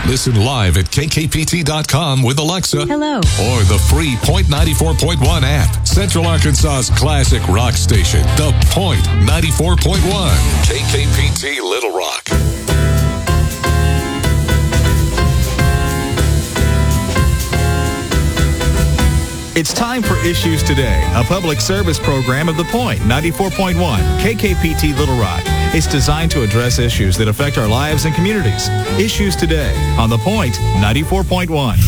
Listen live at kkpt.com with Alexa. Hello. Or the free Point 94.1 app. Central Arkansas's classic rock station, The Point 94.1. KKPT Little Rock. It's time for Issues Today, a public service program of The Point 94.1 KKPT Little Rock. It's designed to address issues that affect our lives and communities. Issues Today on The Point 94.1.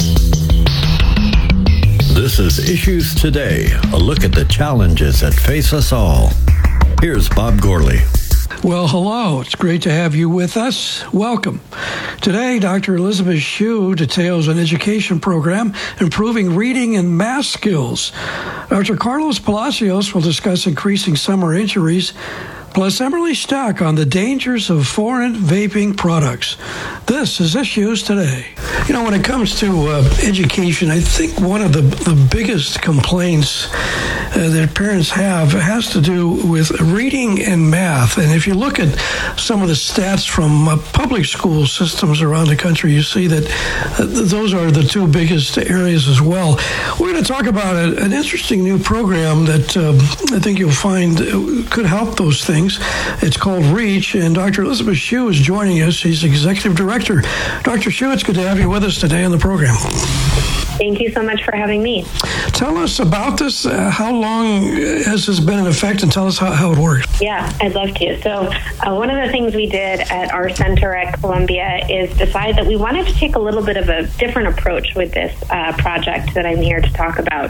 This is Issues Today, a look at the challenges that face us all. Here's Bob Gorley. Well, hello. It's great to have you with us. Welcome. Today, Dr. Elizabeth Shue details an education program improving reading and math skills. Dr. Carlos Palacios will discuss increasing summer injuries, plus Emily Stack on the dangers of foreign vaping products. This is Issues Today. You know, when it comes to education, I think one of the biggest complaints that parents have has to do with reading and math. And if you look at some of the stats from public school systems around the country, you see that those are the two biggest areas as well. We're going to talk about an interesting new program that I think you'll find could help those things. It's called REACH, and Dr. Elizabeth Shue is joining us. She's Executive Director. Dr. Shue, it's good to have you with us today on the program. Thank you so much for having me. Tell us about this. How long has this been in effect, and tell us how it works? Yeah, I'd love to. So one of the things we did at our center at Columbia is decide that we wanted to take a little bit of a different approach with this project that I'm here to talk about.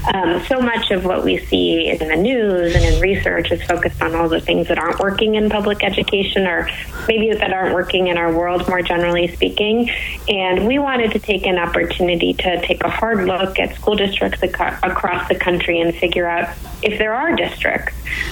So much of what we see in the news and in research is focused on all the things that aren't working in public education, or maybe that aren't working in our world more generally speaking. And we wanted to take an opportunity to take a hard look at school districts across the country and figure out if there are districts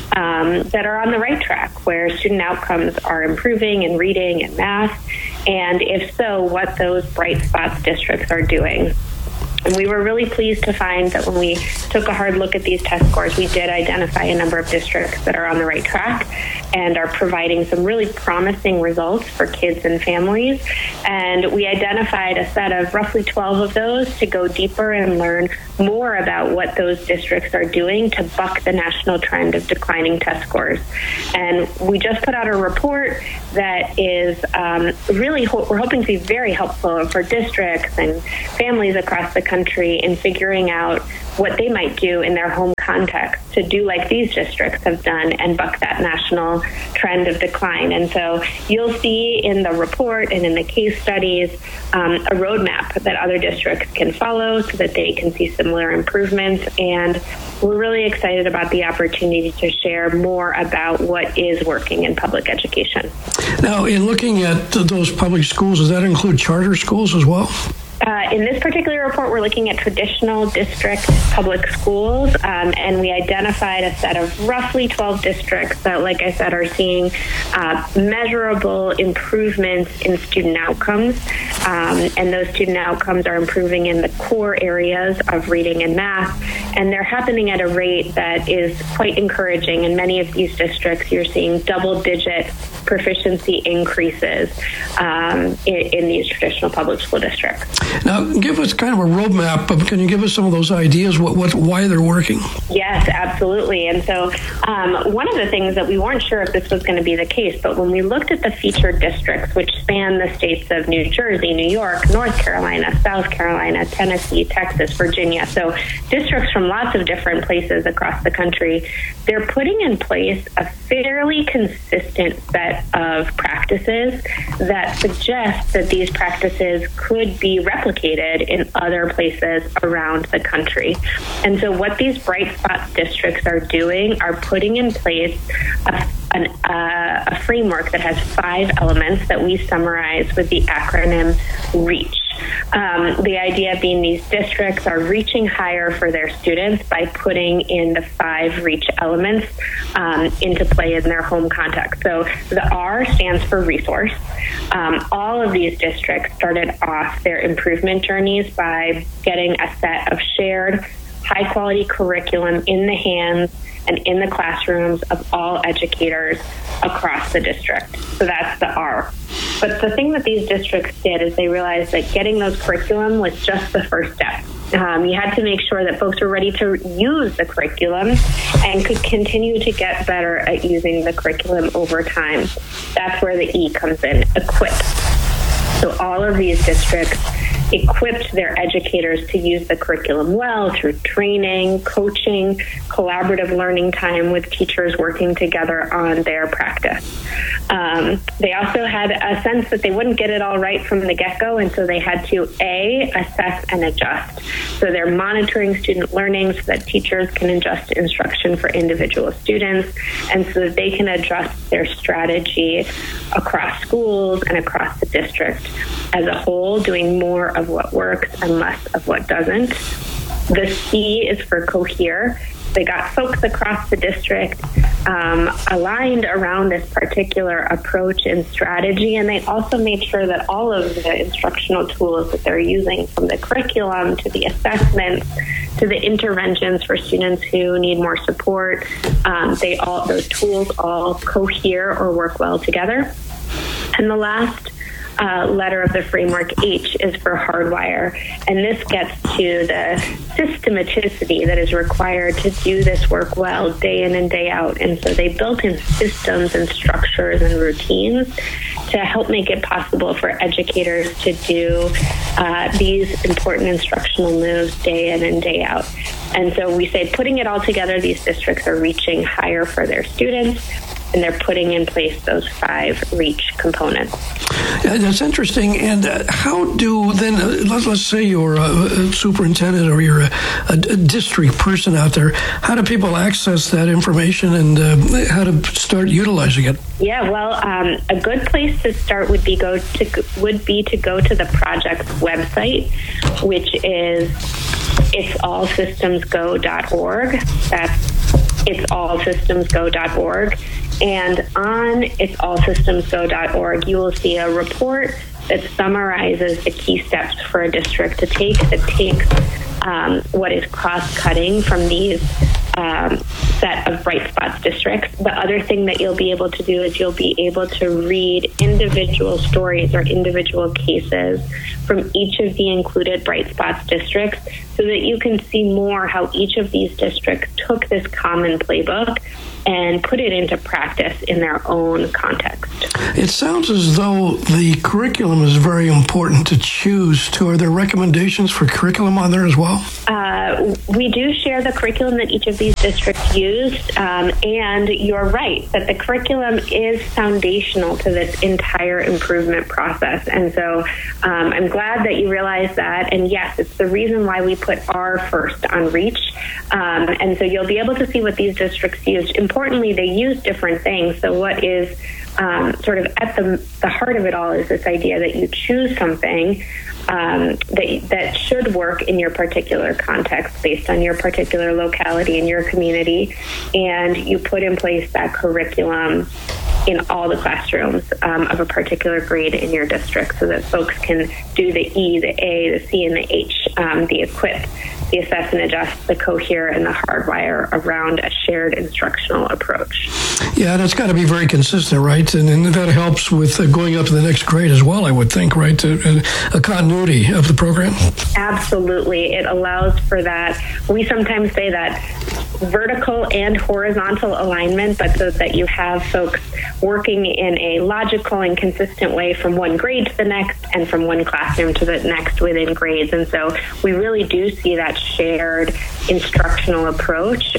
that are on the right track, where student outcomes are improving in reading and math, and if so, what those bright spots districts are doing. And we were really pleased to find that when we took a hard look at these test scores, we did identify a number of districts that are on the right track and are providing some really promising results for kids and families. And we identified a set of roughly 12 of those to go deeper and learn more about what those districts are doing to buck the national trend of declining test scores. And we just put out a report that is we're hoping to be very helpful for districts and families across the country in figuring out what they might do in their home context to do like these districts have done and buck that national trend of decline. And so you'll see in the report and in the case studies a roadmap that other districts can follow so that they can see similar improvements. And we're really excited about the opportunity to share more about what is working in public education. Now, in looking at those public schools, does that include charter schools as well? In this particular report, we're looking at traditional district public schools, and we identified a set of roughly 12 districts that, like I said, are seeing measurable improvements in student outcomes, and those student outcomes are improving in the core areas of reading and math, and they're happening at a rate that is quite encouraging. In many of these districts, you're seeing double-digit proficiency increases in these traditional public school districts. Now, give us kind of a roadmap, but can you give us some of those ideas, why they're working? Yes, absolutely. And so one of the things that we weren't sure if this was going to be the case, but when we looked at the featured districts, which span the states of New Jersey, New York, North Carolina, South Carolina, Tennessee, Texas, Virginia, so districts from lots of different places across the country, they're putting in place a fairly consistent set of practices that suggest that these practices could be replicated in other places around the country. And so what these bright spot districts are doing are putting in place a framework that has 5 elements that we summarize with the acronym REACH. The idea being these districts are reaching higher for their students by putting in the 5 REACH elements into play in their home context. So the R stands for resource. All of these districts started off their improvement journeys by getting a set of shared high-quality curriculum in the hands and in the classrooms of all educators across the district. So that's the R. But the thing that these districts did is they realized that getting those curriculum was just the first step. You had to make sure that folks were ready to use the curriculum and could continue to get better at using the curriculum over time. That's where the E comes in, equip. So all of these districts equipped their educators to use the curriculum well through training, coaching, collaborative learning time with teachers working together on their practice. They also had a sense that they wouldn't get it all right from the get-go, and so they had to, A, assess and adjust. So they're monitoring student learning so that teachers can adjust instruction for individual students, and so that they can adjust their strategy across schools and across the district as a whole, doing more of what works and less of what doesn't. The C is for cohere. They got folks across the district aligned around this particular approach and strategy, and they also made sure that all of the instructional tools that they're using, from the curriculum to the assessments to the interventions for students who need more support, those tools all cohere or work well together. And the last letter of the framework, H, is for hardwire. And this gets to the systematicity that is required to do this work well day in and day out. And so they built in systems and structures and routines to help make it possible for educators to do these important instructional moves day in and day out. And so we say, putting it all together, these districts are reaching higher for their students, and they're putting in place those 5 REACH components. Yeah, that's interesting. And how do then, let's say you're a superintendent or you're a district person out there, how do people access that information and how to start utilizing it? Yeah, well, a good place to start would be to go to the project's website, which is itsallsystemsgo.org. That's itsallsystemsgo.org. And on itsallsystemsgo.org, you will see a report that summarizes the key steps for a district to take that takes what is cross-cutting from these set of Bright Spots districts. The other thing that you'll be able to do is you'll be able to read individual stories or individual cases from each of the included Bright Spots districts so that you can see more how each of these districts took this common playbook and put it into practice in their own context. It sounds as though the curriculum is very important to choose too. Are there recommendations for curriculum on there as well? We do share the curriculum that each of these districts used, and you're right that the curriculum is foundational to this entire improvement process. And so I'm glad that you realize that. And yes, it's the reason why we put R first on REACH. And so you'll be able to see what these districts used. Importantly, they use different things. So what is sort of at the heart of it all is this idea that you choose something that should work in your particular context based on your particular locality and your community, and you put in place that curriculum in all the classrooms of a particular grade in your district so that folks can do the E, the A, the C, and the H, the equip, the assess and adjust, the cohere, and the hardwire around a shared instructional approach. Yeah, that's got to be very consistent, right? And that helps with going up to the next grade as well, I would think, right? A continuity of the program. Absolutely. It allows for that. We sometimes say that vertical and horizontal alignment, but so that you have folks working in a logical and consistent way from one grade to the next and from one classroom to the next within grades. And so we really do see that shared instructional approach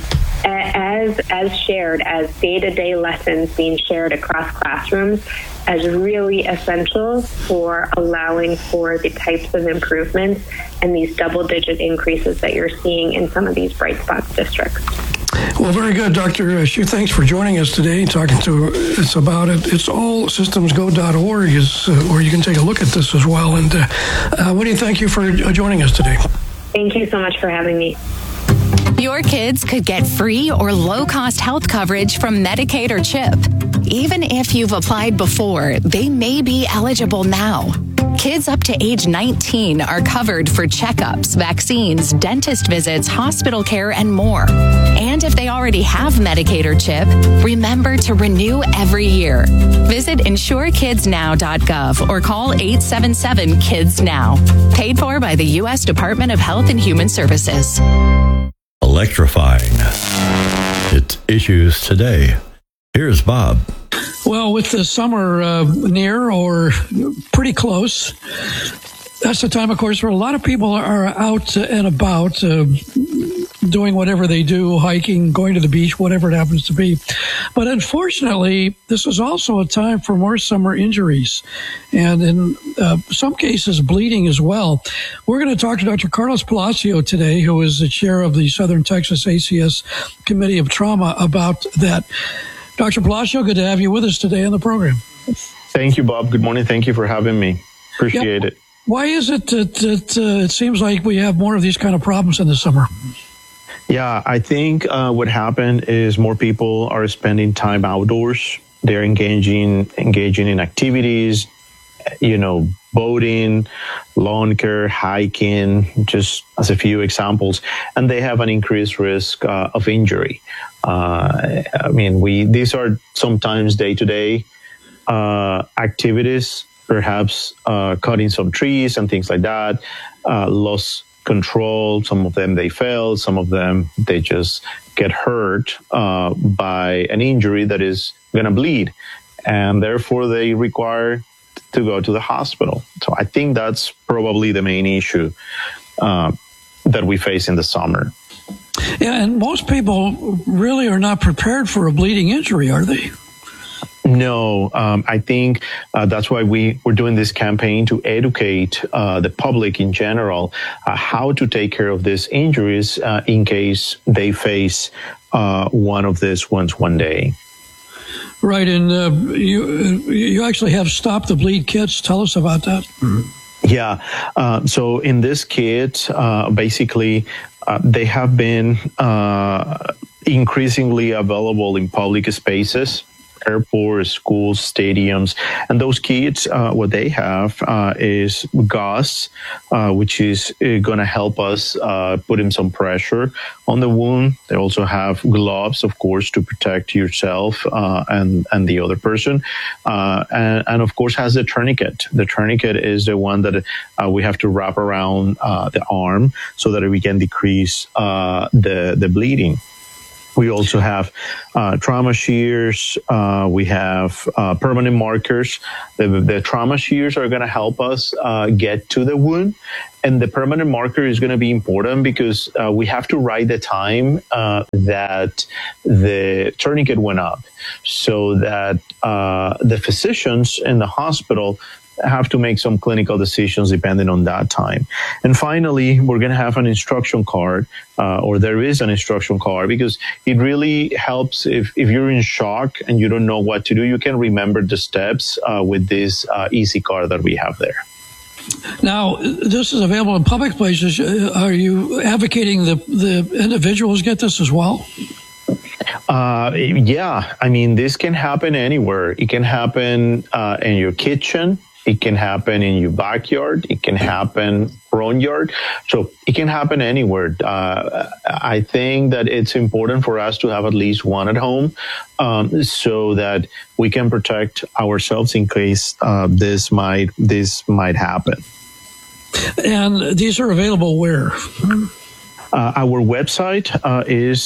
as shared as day-to-day lessons being shared across classrooms as really essential for allowing for the types of improvements and these double-digit increases that you're seeing in some of these Bright Spots districts. Well, very good, Dr. Hsu. Thanks for joining us today and talking to us about it. It's allsystemsgo.org is where you can take a look at this as well. And Winnie, thank you for joining us today. Thank you so much for having me. Your kids could get free or low-cost health coverage from Medicaid or CHIP. Even if you've applied before, they may be eligible now. Kids up to age 19 are covered for checkups, vaccines, dentist visits, hospital care, and more. And if they already have Medicaid or CHIP, remember to renew every year. Visit insurekidsnow.gov or call 877-KIDS-NOW. Paid for by the U.S. Department of Health and Human Services. Electrifying. It's Issues Today. Here's Bob. Well, with the summer near or pretty close, that's the time, of course, where a lot of people are out and about doing whatever they do, hiking, going to the beach, whatever it happens to be. But unfortunately, this is also a time for more summer injuries and in some cases bleeding as well. We're going to talk to Dr. Carlos Palacio today, who is the chair of the Southern Texas ACS Committee of Trauma, about that. Dr. Palacio, good to have you with us today on the program. Thank you, Bob. Good morning. Thank you for having me. Appreciate it. Why is it that it seems like we have more of these kind of problems in the summer? Yeah, I think what happened is more people are spending time outdoors. They're engaging in activities, boating, lawn care, hiking, just as a few examples, and they have an increased risk of injury. These are sometimes day-to-day activities, perhaps cutting some trees and things like that, lost control. Some of them they fail, some of them they just get hurt by an injury that is going to bleed, and therefore they require to go to the hospital. So I think that's probably the main issue that we face in the summer. Yeah, and most people really are not prepared for a bleeding injury, are they? No, I think that's why we're doing this campaign to educate the public in general how to take care of these injuries in case they face one of these ones one day. Right, and you actually have Stop the Bleed kits. Tell us about that. Yeah, so in this kit, basically, they have been increasingly available in public spaces, airports, schools, stadiums, and those kits, what they have is gauze, which is going to help us put in some pressure on the wound. They also have gloves, of course, to protect yourself and the other person, and of course has the tourniquet. The tourniquet is the one that we have to wrap around the arm so that we can decrease the bleeding. We also have trauma shears. We have permanent markers. The trauma shears are going to help us get to the wound. And the permanent marker is going to be important because we have to write the time that the tourniquet went up so that the physicians in the hospital have to make some clinical decisions depending on that time. And finally, we're going to have an instruction card, or there is an instruction card, because it really helps if you're in shock and you don't know what to do, you can remember the steps with this easy card that we have there. Now, this is available in public places. Are you advocating the individuals get this as well? Yeah, this can happen anywhere. It can happen in your kitchen. It can happen in your backyard. It can happen front yard. So it can happen anywhere. I think that it's important for us to have at least one at home so that we can protect ourselves in case this might happen. And these are available where? Our website is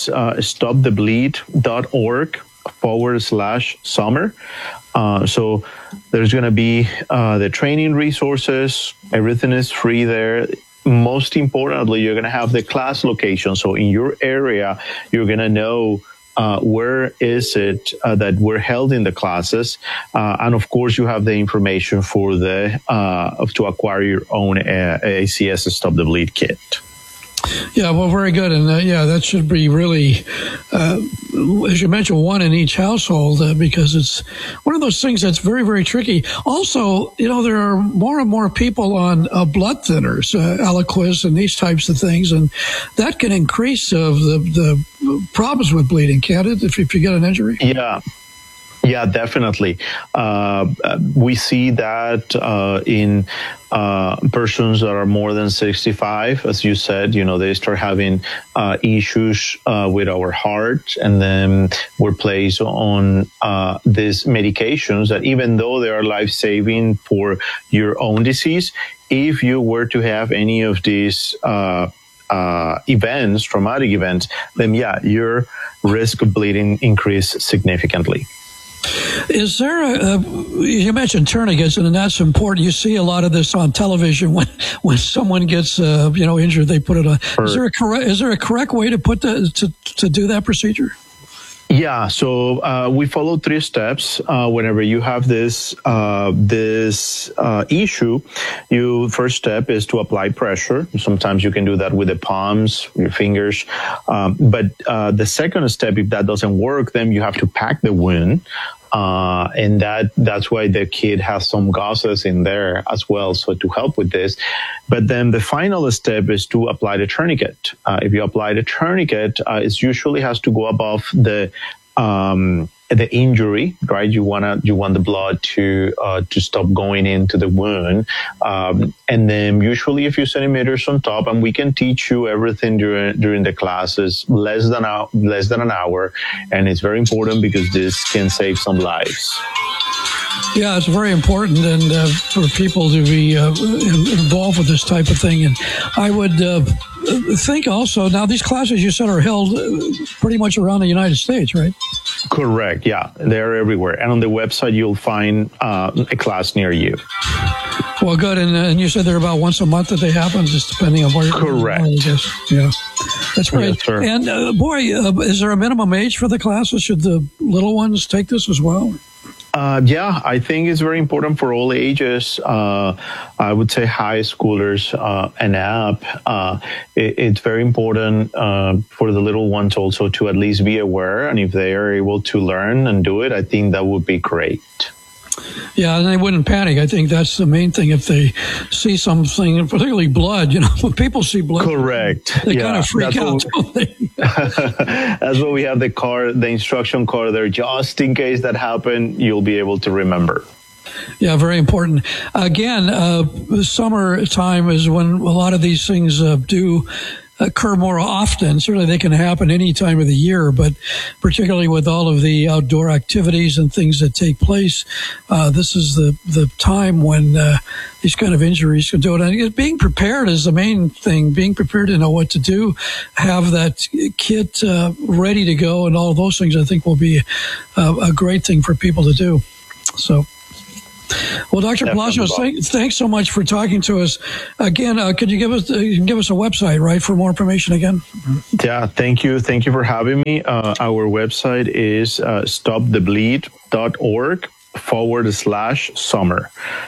stopthebleed.org/summer. So there's going to be the training resources. Everything is free there. Most importantly, you're going to have the class location. So in your area, you're going to know where is it that we're held in the classes. And of course, you have the information for to acquire your own ACS Stop the Bleed kit. Yeah, well, very good. And that should be really, as you mentioned, one in each household because it's one of those things that's very, very tricky. Also, there are more and more people on blood thinners, Eliquis and these types of things, and that can increase the problems with bleeding, can't it, if you get an injury? Yeah. Yeah, definitely. We see that in persons that are more than 65, as you said, they start having issues with our heart, and then we're placed on these medications that, even though they are life-saving for your own disease, if you were to have any of these events, traumatic events, then your risk of bleeding increase significantly. Is there you mentioned tourniquets, and that's important. You see a lot of this on television when someone gets injured, they put it on. Is there a correct way to put to do that procedure? Yeah, so we follow 3 steps. Whenever you have this issue, first step is to apply pressure. Sometimes you can do that with the palms, your fingers. But the second step, if that doesn't work, then you have to pack the wound. And that's why the kit has some gauzes in there as well, so to help with this. But then the final step is to apply the tourniquet. If you apply the tourniquet, it usually has to go above the injury, right? You want the blood to stop going into the wound, and then usually a few centimeters on top. And we can teach you everything during the classes, less than an hour, and it's very important because this can save some lives. Yeah, it's very important, and for people to be involved with this type of thing. And I would think also, now these classes you said are held pretty much around the United States, right? Correct, yeah. They're everywhere. And on the website, you'll find a class near you. Well, good. And you said they're about once a month that they happen, just depending on where you're. Correct. Yeah. That's great. Yes, sir. And, is there a minimum age for the classes? Should the little ones take this as well? Yeah, I think it's very important for all ages. I would say high schoolers and up. It's very important for the little ones also to at least be aware. And if they are able to learn and do it, I think that would be great. Yeah, and they wouldn't panic. I think that's the main thing. If they see something, particularly blood, when people see blood, correct, they kind of freak out, don't they? That's why we have the instruction card there, just in case that happened, you'll be able to remember. Yeah, very important. Again, the summer time is when a lot of these things do occur more often. Certainly they can happen any time of the year, but particularly with all of the outdoor activities and things that take place, this is the time when these kind of injuries can do it. And being prepared is the main thing, being prepared to know what to do, have that kit ready to go, and all those things I think will be a great thing for people to do. So, well, Dr. Palacios, thanks so much for talking to us. Again, could you give us a website, right, for more information again? Yeah, thank you. Thank you for having me. Our website is stopthebleed.org/summer.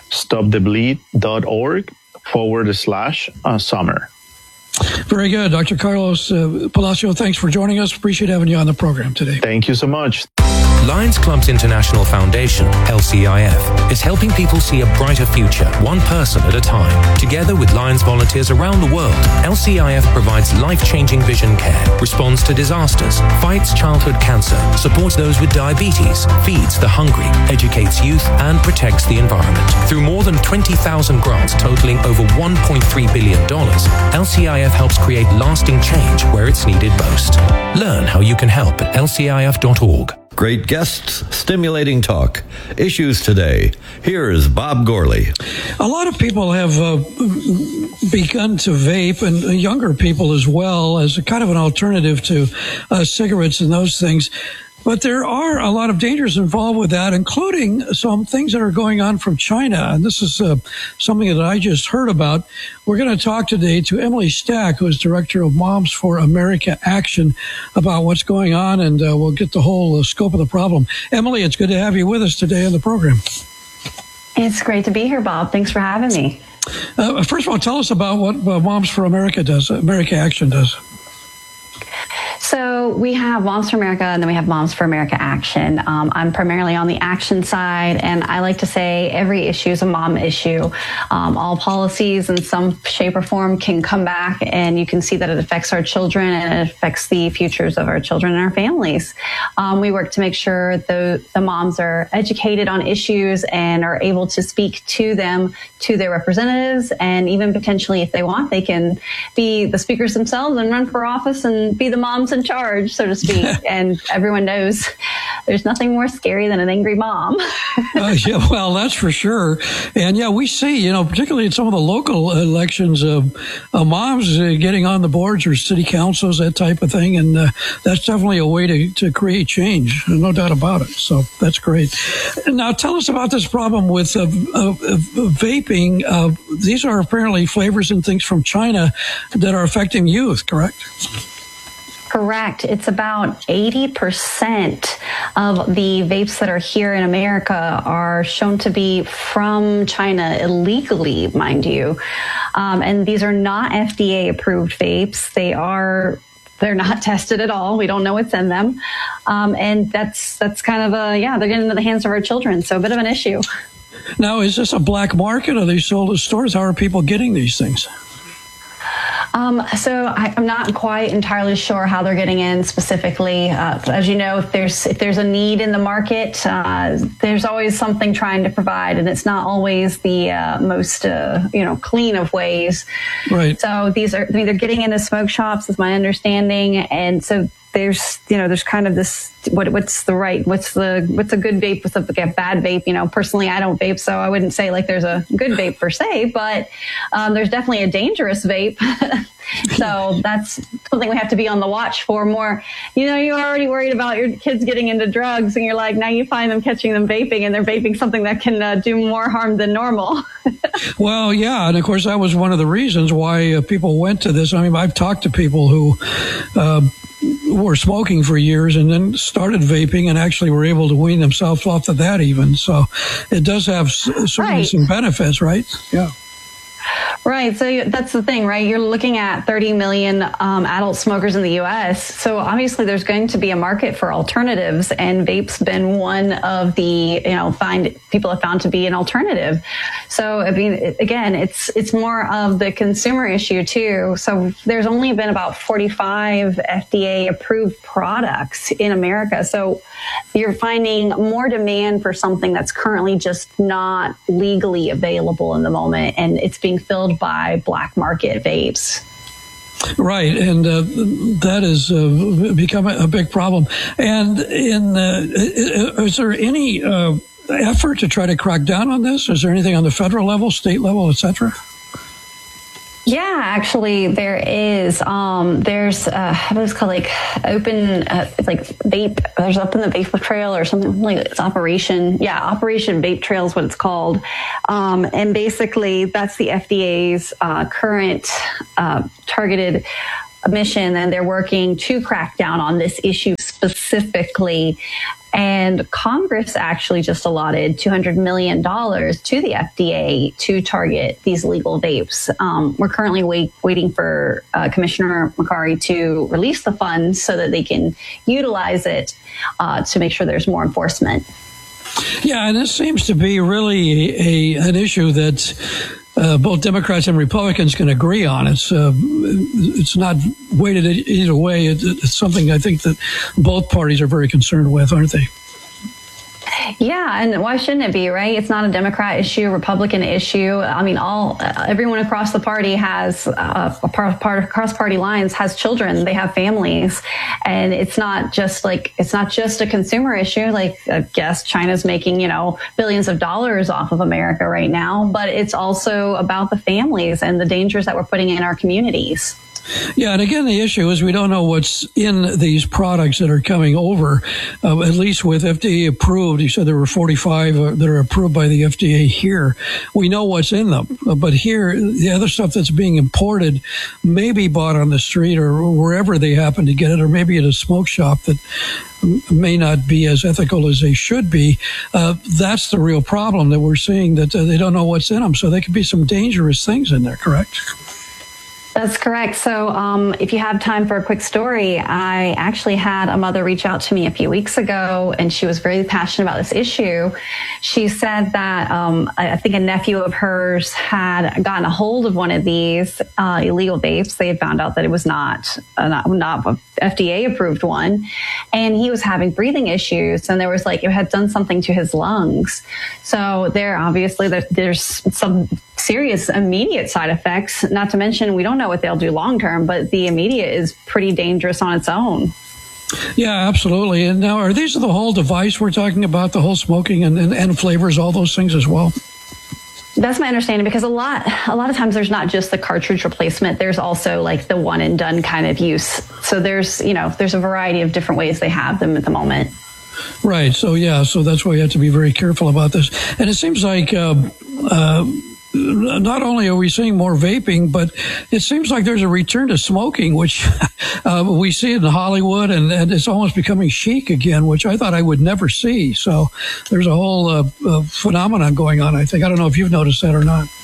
stopthebleed.org/summer. Very good. Dr. Carlos Palacio, thanks for joining us. Appreciate having you on the program today. Thank you so much. Lions Club's International Foundation, LCIF, is helping people see a brighter future, one person at a time. Together with Lions volunteers around the world, LCIF provides life-changing vision care, responds to disasters, fights childhood cancer, supports those with diabetes, feeds the hungry, educates youth, and protects the environment. Through more than 20,000 grants totaling over $1.3 billion, LCIF helps create lasting change where it's needed most. Learn how you can help at lcif.org. Great guests, stimulating talk. Issues today. Here is Bob Gourley. A lot of people have begun to vape, and younger people as well, as a kind of an alternative to cigarettes and those things. But there are a lot of dangers involved with that, including some things that are going on from China. And this is something that I just heard about. We're going to talk today to Emily Stack, who is director of Moms for America Action, about what's going on, and we'll get the whole scope of the problem. Emily, it's good to have you with us today on the program. It's great to be here, Bob. Thanks for having me. First of all, tell us about what Moms for America does, America Action does. So we have Moms for America, and then we have Moms for America Action. I'm primarily on the action side, and I like to say every issue is a mom issue. All policies in some shape or form can come back, and you can see that it affects our children and it affects the futures of our children and our families. We work to make sure the moms are educated on issues and are able to speak to them, to their representatives, and even potentially, if they want, they can be the speakers themselves and run for office and be the moms in charge, so to speak. And everyone knows there's nothing more scary than an angry mom. Yeah, well, that's for sure. And yeah, we see, particularly in some of the local elections, moms getting on the boards or city councils, that type of thing. And that's definitely a way to create change. No doubt about it. So that's great. Now, tell us about this problem with vaping. These are apparently flavors and things from China that are affecting youth, correct? Correct. It's about 80% of the vapes that are here in America are shown to be from China illegally, mind you. And these are not FDA approved vapes. They're not tested at all. We don't know what's in them. And that's kind of they're getting into the hands of our children. So a bit of an issue. Now, is this a black market? Are they sold at stores? How are people getting these things? So I'm not quite entirely sure how they're getting in specifically. As you know, if there's a need in the market, there's always something trying to provide, and it's not always the most clean of ways. Right. So they're getting into smoke shops, is my understanding, and so there's kind of this what's a good vape, what's a bad vape. Personally, I don't vape, so I wouldn't say like there's a good vape per se, but there's definitely a dangerous vape. So that's something we have to be on the watch for more. You're already worried about your kids getting into drugs, and you're like, now you find them catching them vaping, and they're vaping something that can do more harm than normal. Well, yeah, and of course that was one of the reasons why people went to this. I mean, I've talked to people who were smoking for years and then started vaping and actually were able to wean themselves off of that even. So it does have certainly some benefits, right? Yeah. Right. So that's the thing, right? You're looking at 30 million adult smokers in the U.S. So obviously there's going to be a market for alternatives, and vape's been one of the, people have found to be an alternative. So, I mean, again, it's more of the consumer issue too. So there's only been about 45 FDA approved products in America. So you're finding more demand for something that's currently just not legally available in the moment, and it's being filled by black market vapes. Right, and that has become a big problem. And is there any effort to try to crack down on this? Is there anything on the federal level, state level, et cetera? Yeah, actually, there is. There's what's called like open, like vape. There's Up in the Vape Trail or something like it's Operation Vape Trail is what it's called. And basically, that's the FDA's current targeted mission, and they're working to crack down on this issue specifically. And Congress actually just allotted $200 million to the FDA to target these legal vapes. We're currently waiting for Commissioner McCarty to release the funds so that they can utilize it to make sure there's more enforcement. Yeah, and this seems to be really an issue that both Democrats and Republicans can agree on. It's not weighted either way. It's something I think that both parties are very concerned with, aren't they? Yeah, and why shouldn't it be, right? It's not a Democrat issue, Republican issue. I mean, everyone across the party has across party lines has children. They have families, and it's not just a consumer issue. Like, I guess China's making billions of dollars off of America right now, but it's also about the families and the dangers that we're putting in our communities. Yeah, and again, the issue is we don't know what's in these products that are coming over, at least with FDA approved. You said there were 45 that are approved by the FDA here. We know what's in them. But here, the other stuff that's being imported may be bought on the street or wherever they happen to get it, or maybe at a smoke shop that may not be as ethical as they should be. That's the real problem that we're seeing, that they don't know what's in them. So there could be some dangerous things in there, correct? That's correct. So if you have time for a quick story, I actually had a mother reach out to me a few weeks ago, and she was very passionate about this issue. She said that I think a nephew of hers had gotten a hold of one of these illegal vapes. They had found out that it was not a FDA-approved one, and he was having breathing issues, and there was it had done something to his lungs. So there's some serious immediate side effects, not to mention we don't know what they'll do long term, but the immediate is pretty dangerous on its own. Yeah, absolutely. And now, are these the whole device we're talking about, the whole smoking and flavors, all those things as well? That's my understanding, because a lot of times there's not just the cartridge replacement. There's also the one and done kind of use. So there's a variety of different ways they have them at the moment. Right. So that's why you have to be very careful about this. And it seems like not only are we seeing more vaping, but it seems like there's a return to smoking, which we see in Hollywood, and it's almost becoming chic again, which I thought I would never see. So there's a whole phenomenon going on, I think. I don't know if you've noticed that or not.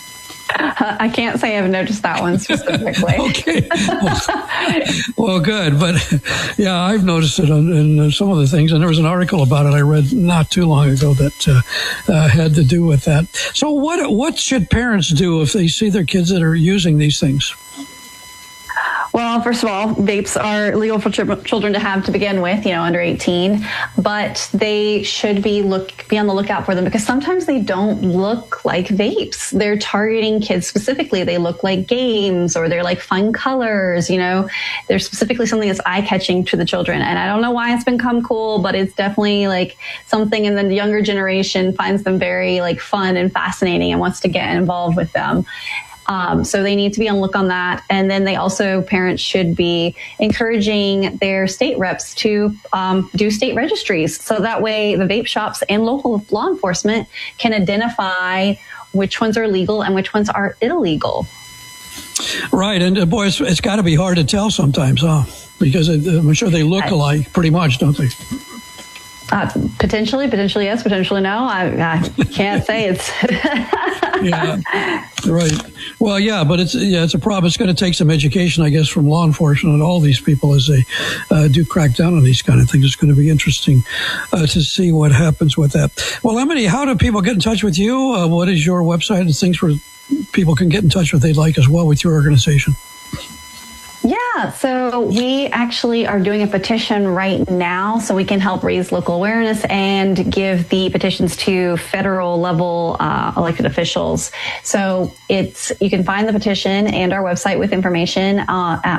I can't say I've noticed that one specifically. Okay. Well, good. But yeah, I've noticed it in some of the things. And there was an article about it I read not too long ago that had to do with that. So what should parents do if they see their kids that are using these things? Well, first of all, vapes are legal for children to have to begin with, under 18, but they should be on the lookout for them, because sometimes they don't look like vapes. They're targeting kids specifically. They look like games, or they're like fun colors, They're specifically something that's eye-catching to the children. And I don't know why it's become cool, but it's definitely something in the younger generation finds them very fun and fascinating and wants to get involved with them. So they need to be on the look on that. And then parents should be encouraging their state reps to do state registries. So that way the vape shops and local law enforcement can identify which ones are legal and which ones are illegal. Right. And boy, it's got to be hard to tell sometimes, huh? Because I'm sure they look alike pretty much, don't they? Potentially yes, potentially no. I can't say it's. Yeah, right. Well, yeah, but it's a problem. It's going to take some education, I guess, from law enforcement and all these people as they do crack down on these kind of things. It's going to be interesting to see what happens with that. Well, Emily, how do people get in touch with you? What is your website and things where people can get in touch with they'd like as well with your organization? Yeah, so we actually are doing a petition right now so we can help raise local awareness and give the petitions to federal level elected officials. So you can find the petition and our website with information at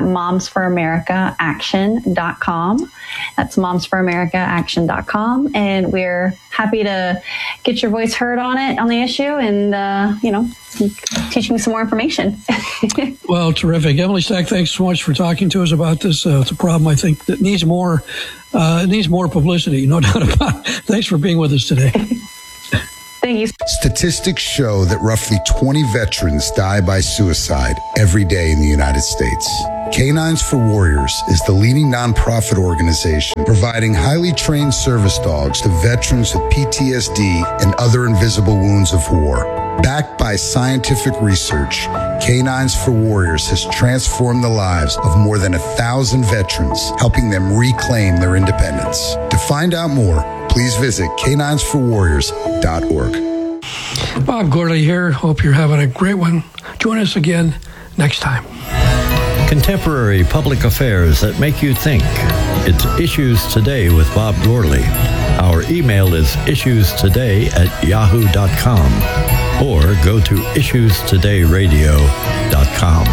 momsforamericaaction.com. That's momsforamericaaction.com. And we're happy to get your voice heard on the issue and, teaching some more information. Well, terrific. Emily Stack, thanks so much for talking to us about this. It's a problem, I think, that needs more publicity, no doubt about it. Thanks for being with us today. Thank you. Statistics show that roughly 20 veterans die by suicide every day in the United States. Canines for Warriors is the leading nonprofit organization providing highly trained service dogs to veterans with PTSD and other invisible wounds of war. Backed by scientific research, Canines for Warriors has transformed the lives of more than 1,000 veterans, helping them reclaim their independence. To find out more, please visit caninesforwarriors.org. Bob Gourley here. Hope you're having a great one. Join us again next time. Contemporary public affairs that make you think. It's Issues Today with Bob Gourley. Our email is issuestoday@yahoo.com or go to issuestodayradio.com.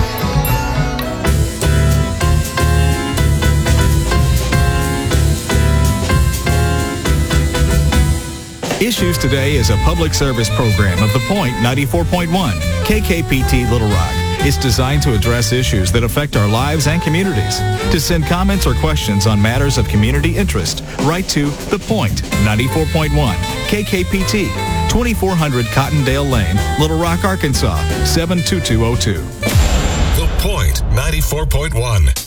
Issues Today is a public service program of The Point 94.1, KKPT Little Rock. It's designed to address issues that affect our lives and communities. To send comments or questions on matters of community interest, write to The Point 94.1, KKPT, 2400 Cottondale Lane, Little Rock, Arkansas, 72202. The Point 94.1.